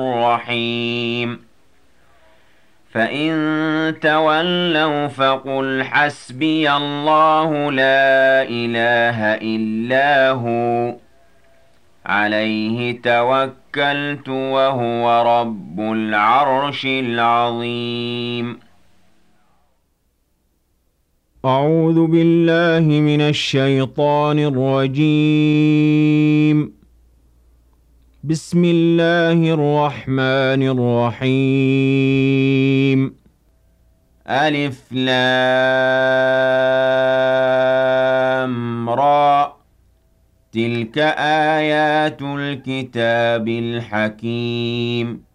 الرحيم فإن تولوا فقل حسبي الله لا إله إلا هو عليه توكلت وهو رب العرش العظيم. أعوذ بالله من الشيطان الرجيم. بسم الله الرحمن الرحيم. ألف لام را تلك آيات الكتاب الحكيم